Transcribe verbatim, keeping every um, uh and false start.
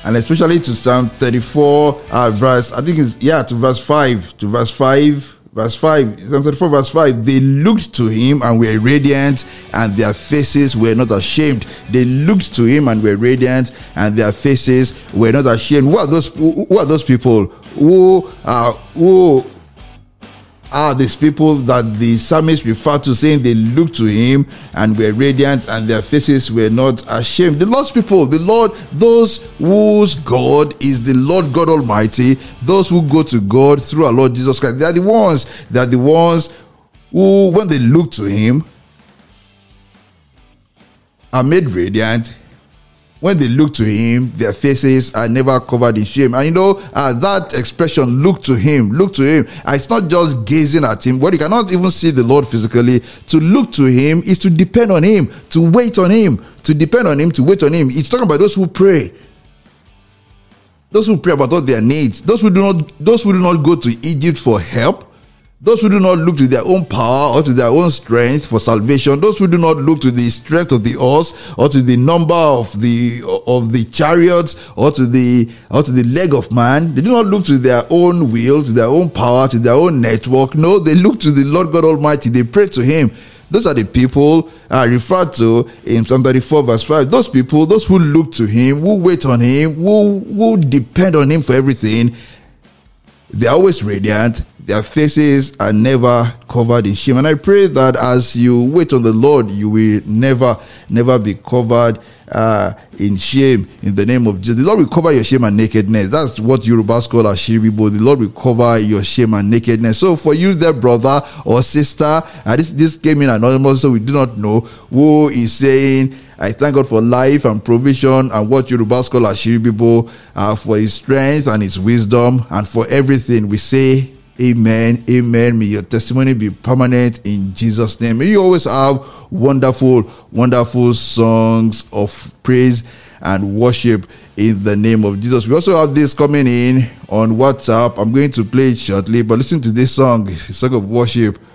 and especially to Psalm thirty-four, uh, verse, I think it's, yeah, to verse five, to verse five, verse five, Psalm thirty-four, verse five, they looked to him and were radiant, and their faces were not ashamed. They looked to him and were radiant, and their faces were not ashamed. Who are those, who, who are those people? Who are, who are these people that the psalmist referred to, saying they looked to him and were radiant and their faces were not ashamed? The Lord's people, the Lord, those whose God is the Lord God Almighty, those who go to God through our Lord Jesus Christ. They are the ones, they are the ones who, when they look to him, are made radiant. When they look to him, their faces are never covered in shame. And you know, uh, that expression, look to him, look to him, uh, it's not just gazing at him. Well, you cannot even see the Lord physically. To look to him is to depend on him, to wait on him, to depend on him, to wait on him. It's talking about those who pray. Those who pray about all their needs. Those who do not, those who do not go to Egypt for help. Those who do not look to their own power or to their own strength for salvation. Those who do not look to the strength of the horse or to the number of the of the chariots or to the or to the leg of man. They do not look to their own will, to their own power, to their own network. No, they look to the Lord God Almighty. They pray to him. Those are the people uh, referred to in Psalm thirty-four verse five. Those people, those who look to him, who wait on him, who, who depend on him for everything, they are always radiant. Their faces are never covered in shame. And I pray that as you wait on the Lord, you will never, never be covered uh, in shame in the name of Jesus. The Lord will cover your shame and nakedness. That's what Yorubas call ashiribibo. The Lord will cover your shame and nakedness. So for you, there, brother or sister, uh, this, this came in anonymous, so we do not know who is saying, I thank God for life and provision and what Yorubas call ashiribibo, uh, for his strength and his wisdom and for everything. We say, amen, amen. May your testimony be permanent in Jesus' name. May you always have wonderful, wonderful songs of praise and worship in the name of Jesus. We also have this coming in on WhatsApp. I'm going to play it shortly, but listen to this song. It's a song of worship